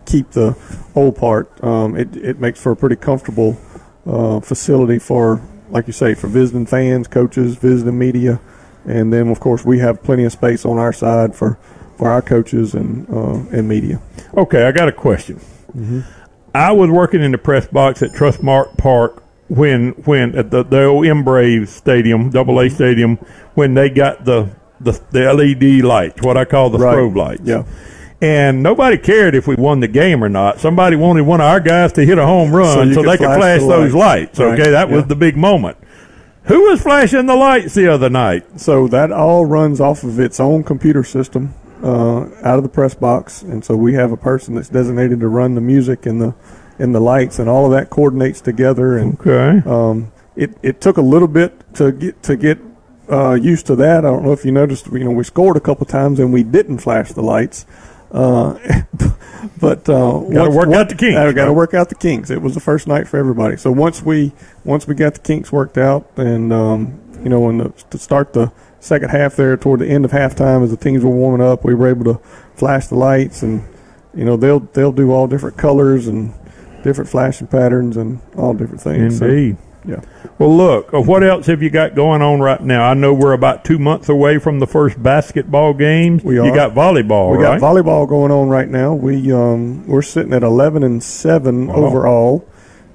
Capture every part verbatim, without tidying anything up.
keep the old part. Um, it it makes for a pretty comfortable uh, facility for, like you say, for visiting fans, coaches, visiting media, and then of course we have plenty of space on our side for, for our coaches and uh, and media. Okay, I got a question. Mm-hmm. I was working in the press box at Trustmark Park when when at the, the old M-Brave Stadium, Double A Stadium, when they got the, the the L E D lights, what I call the right. strobe lights. Yeah. And nobody cared if we won the game or not. Somebody wanted one of our guys to hit a home run so, so they could flash, flash those lights. Right. Okay, that yeah. was the big moment. Who was flashing the lights the other night? So that all runs off of its own computer system uh, out of the press box, and so we have a person that's designated to run the music and the and the lights, and all of that coordinates together. And okay, um, it it took a little bit to get to get uh, used to that. I don't know if you noticed. You know, we scored a couple times and we didn't flash the lights. Uh, but uh, got to work out the kinks. I got to work out the kinks. It was the first night for everybody. So once we once we got the kinks worked out, and um, you know, when the, to start the second half there, toward the end of halftime, as the teams were warming up, we were able to flash the lights, and you know, they'll they'll do all different colors and different flashing patterns and all different things. Indeed. So, yeah. Well, look, uh, what else have you got going on right now? I know we're about two months away from the first basketball games. We are. You got volleyball, we right? got volleyball going on right now. We um we're sitting at eleven and seven wow. overall.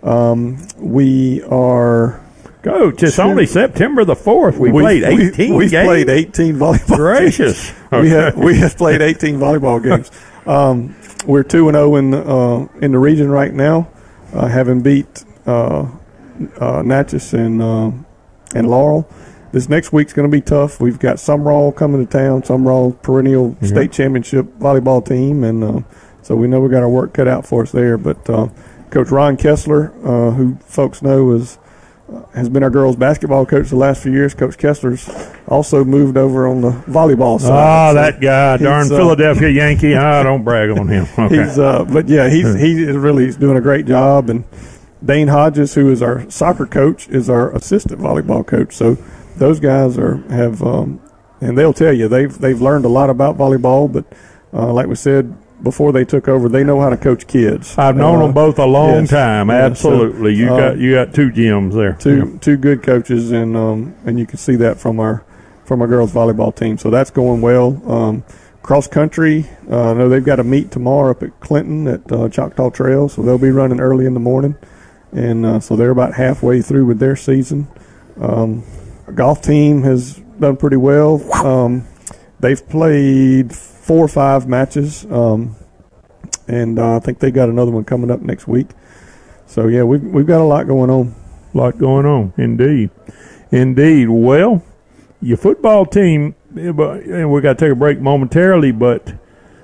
Um, we are. Coach, it's two, only September the fourth. We, we played eighteen. We, we games? played eighteen volleyball. Gracious. games. Okay. We have we have played eighteen volleyball games. Um, we're two and zero in the uh, in the region right now, uh, having beat. Uh, Uh, Natchez and uh, and Laurel. This next week's going to be tough. We've got Sumrall coming to town. Sumrall perennial mm-hmm. state championship volleyball team, and uh, so we know we got our work cut out for us there. But uh, Coach Ron Kessler, uh, who folks know is uh, has been our girls basketball coach the last few years. Coach Kessler's also moved over on the volleyball side. Ah, so that guy, darn uh, Philadelphia Yankee. I don't brag on him. Okay. He's, uh, but yeah, he's he is really he's doing a great job. And Dane Hodges, who is our soccer coach, is our assistant volleyball coach. So those guys are have, um, and they'll tell you they've they've learned a lot about volleyball. But uh, like we said before they took over, they know how to coach kids. I've known uh, them both a long yes, time. yeah, Absolutely, so, you um, got you got two gyms there, two yeah. two good coaches, and um, and you can see that from our from our girls volleyball team. So that's going well. Um, cross country, uh, I know they've got a meet tomorrow up at Clinton at uh, Choctaw Trail, so they'll be running early in the morning. And uh, so they're about halfway through with their season. Um, our golf team has done pretty well. Um, they've played four or five matches, um, and uh, I think they got another one coming up next week. So yeah, we've we've got a lot going on. A lot going on, indeed, indeed. Well, your football team, and we got to take a break momentarily, but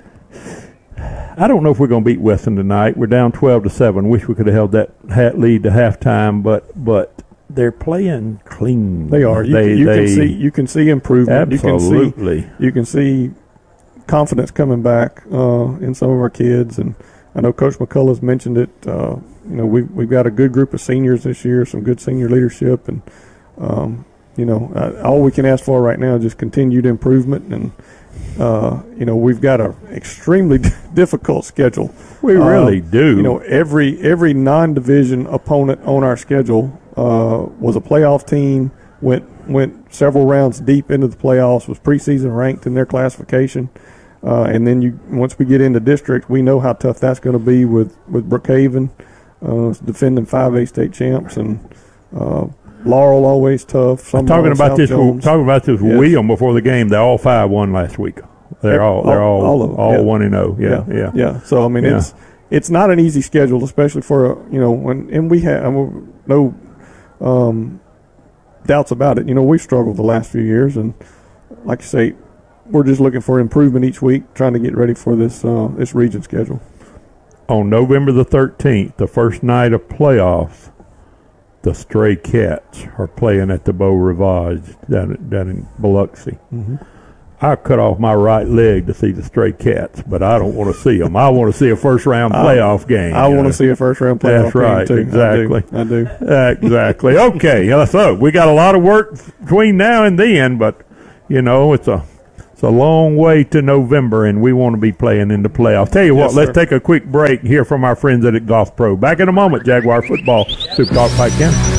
I don't know if we're going to beat Weston tonight. We're down twelve to seven. Wish we could have held that hat lead to halftime, but but they're playing clean. They are. You, they, you they, can see you can see improvement. Absolutely. You can see, you can see confidence coming back uh, in some of our kids, and I know Coach McCullough's mentioned it. Uh, you know, we we've got a good group of seniors this year, some good senior leadership, and um, you know, uh, all we can ask for right now is just continued improvement. And Uh, you know, we've got an extremely difficult schedule. We really uh, do. You know, every every non-division opponent on our schedule uh, was a playoff team. Went went several rounds deep into the playoffs. Was preseason ranked in their classification. Uh, and then you once we get into district, we know how tough that's going to be with with Brookhaven, uh, defending five A state champs, and uh, Laurel always tough. Talking about, South this, Jones. talking about this, yes. William before the game. They all five won last week. They're all they're all all, of them, all yeah. one and zero. Yeah, yeah, yeah, yeah. So I mean, yeah. it's it's not an easy schedule, especially for a, you know when and we have no um, doubts about it. You know, we've struggled the last few years, and like you say, we're just looking for improvement each week, trying to get ready for this uh, this region schedule. On November the thirteenth, the first night of playoffs, the Stray Cats are playing at the Beau Rivage down, down in Biloxi. Mm-hmm. I cut off my right leg to see the Stray Cats, but I don't want to see them. I want to see a first-round playoff game. I want know. to see a first-round playoff That's right, game, too. exactly. I do. I do. Exactly. Okay, so we got a lot of work between now and then, but, you know, it's a It's a long way to November, and we want to be playing in the playoffs. Tell you what, Yes, let's sir. take a quick break, hear from our friends at Golf Pro. Back in a moment, Jaguar Football, Super Talk Pike County.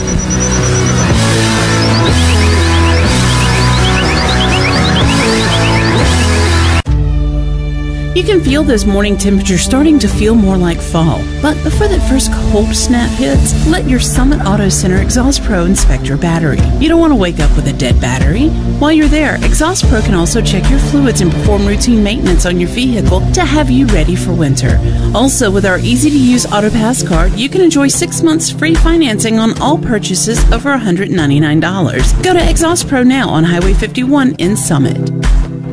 You can feel those morning temperatures starting to feel more like fall. But before that first cold snap hits, let your Summit Auto Center Exhaust Pro inspect your battery. You don't want to wake up with a dead battery. While you're there, Exhaust Pro can also check your fluids and perform routine maintenance on your vehicle to have you ready for winter. Also, with our easy-to-use AutoPass card, you can enjoy six months free financing on all purchases over one hundred ninety-nine dollars. Go to Exhaust Pro now on Highway fifty-one in Summit.